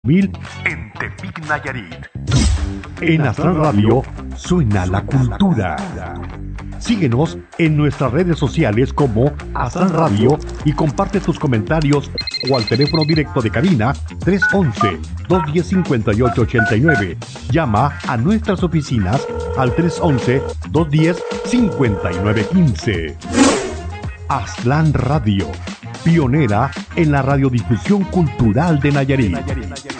en Tepic, Nayarit. En Astral Radio suena la cultura. Síguenos en nuestras redes sociales como Astral Radio y comparte tus comentarios o al teléfono directo de cabina 311-210-5889. Llama a nuestras oficinas al 311-210-5915. Astral Radio, pionera en la radiodifusión cultural de Nayarit.